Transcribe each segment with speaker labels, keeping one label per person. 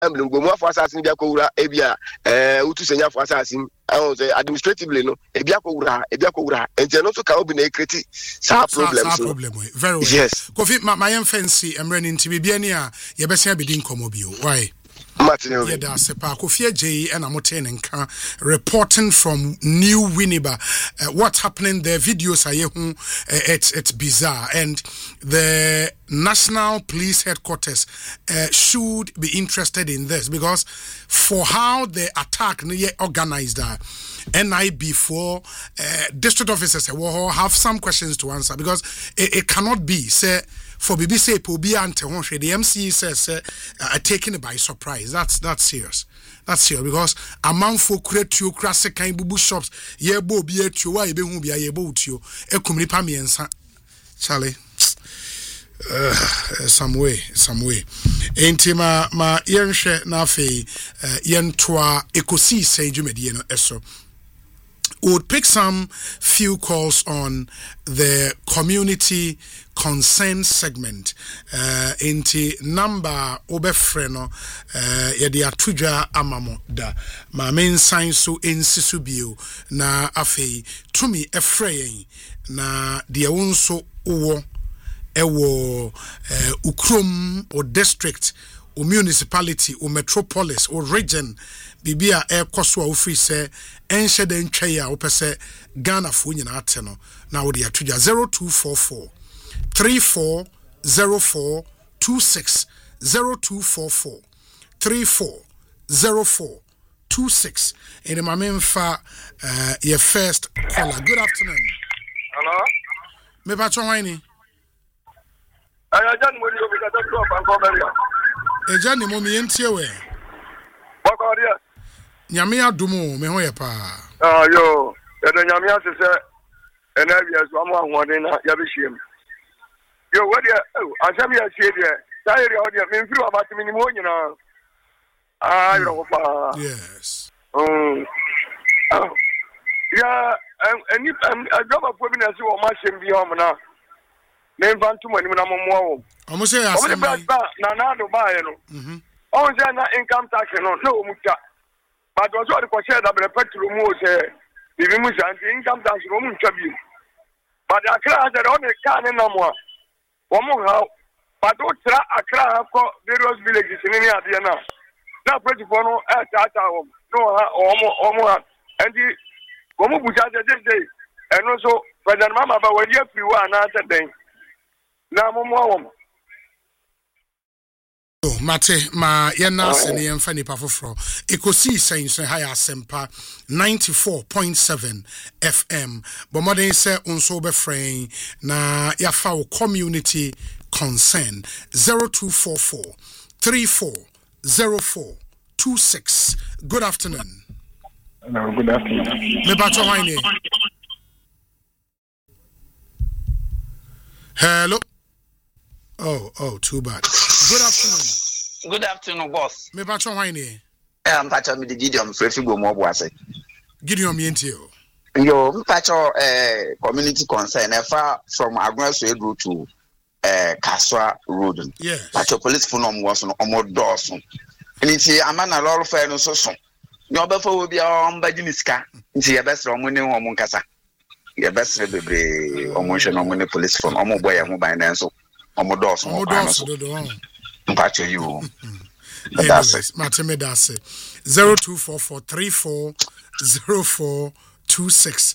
Speaker 1: mbomu afọ assassin bia ko wura ebia utu senya afọ assassin administratively no ebia ko wura enti no so ka obi na create sa problem
Speaker 2: very well.
Speaker 1: Yes,
Speaker 2: Kofi my fancy emre nti bibia ni a ye besia bedi nkomo bio why
Speaker 1: Martin
Speaker 2: yeah, that's a park of J and I'm reporting from New Winneba. What's happening there? Videos are it's bizarre, and the National Police Headquarters should be interested in this because for how the attack organized NIB for district officers have some questions to answer because it cannot be say. For BBC Pobi ante honhwe the MC says taken it by surprise. That's serious. That's serious because amanfo kuretuo krase kan bubu shops ye bo obi atuo wa ye be hu bia ye bo utuo ekumni pa miensa Charlie some way entima ma yenhwe na afei yentoa ekosi senjumedie no eso. Would pick some few calls on the community concern segment. Inti number obefreno yedi atuja amamo da. Ma main sign so insisubio na afei tumi efreyen na dia wonso uwo ewo ukrom or district or municipality or metropolis or region bibia koso a free say enhye den twai a opese Ghana fo nyina ateno na wo de atuja 0244 340426 0244 340426 in my memfa your first caller. Good afternoon.
Speaker 3: Hello.
Speaker 2: Me ba chonwani
Speaker 3: Jan mo yo be ka to ban ko beria.
Speaker 2: Ejani mo mi entie we.
Speaker 3: Bakaria.
Speaker 2: Nyame adumu me ho ye pa.
Speaker 3: Yo, e de nyame asese enabia so am ahoden na ya be hiem. Yo, what dia asem ya sie dia. Sai ria odia me mfiri abati mi ni mo nyina. Yo ko pa.
Speaker 2: Yes.
Speaker 3: Ya eni ajoba po bi na se wo ma hiem bi ho na. Me mfantu mo ni na mo wo.
Speaker 2: Omo se ya asem.
Speaker 3: Na do ba ye no. On say na income tax no muta. But also the question that the petrol mo say bibi mu santi income tax no mu twa bi. But Accra said on the car na mo. Omo ha. But o tra Accra ko various villages ni ade na. Na petrol no tata wo. No ha omo ha. And the omo buja dey. And also President Mama ba we dey free wa na den. Na mo wo.
Speaker 2: Mate ma yena sene yemfa nipa foforo ekosi sense high asempa 94.7 FM but modern say unso be friend na yafa wo community concern 0244 340426. Good afternoon.
Speaker 4: No, good afternoon.
Speaker 2: Me ba cho wine. Hello. Oh, too bad. Good afternoon.
Speaker 5: Good afternoon, boss.
Speaker 2: Me patron wine.
Speaker 5: Patron me the Gideon Frefigo Mobuase.
Speaker 2: Gideon Mientio.
Speaker 5: Yo, patron community concern far from Agnes Road to Kaswa Road.
Speaker 2: Yes.
Speaker 5: Patron police phone was on Omo Dawson. And it's a man a lot of fair no so soon. Your before will be on Bajimiska. It's your best Romani or Munkasa. Your best baby omotion on the police phone, Omo boy and mobile and so. Omo Dawson. Mpacho you.
Speaker 2: Anyways, Mateme Dase 0244340426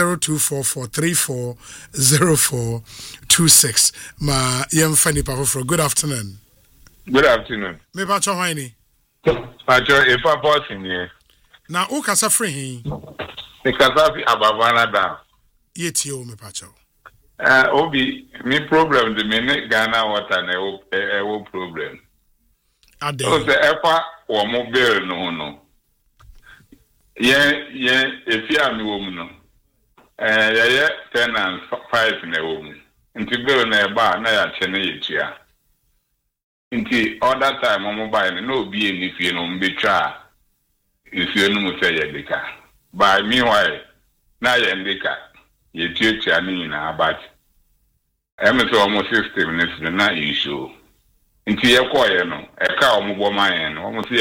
Speaker 2: 0244340426 ma yemfani pa for good afternoon.
Speaker 4: Good afternoon.
Speaker 2: Me pacho hwani.
Speaker 4: Pacho e pa person here.
Speaker 2: Na o kasa free hin.
Speaker 4: Me kasa fi abavana da.
Speaker 2: Yeti o me pacho.
Speaker 4: Obi me problem the me Ghana water na e problem.
Speaker 2: Ade.
Speaker 4: So the efa wo mo bill no. Ye efi ami wo mu no. Ye tenants 5 na wo mu. Nti bill na e ba na ya che na yetua. Nti other time mo buy na obi eni fie no mbetwa. Ifie no mu say ye deka. By meanwhile na ye ndeka. Ye tietia ni na about. So almost 60 minutes na issue. nti yɛkɔɔ yɛ no ɛka ɔmo bɔ ma yɛn no ɔmo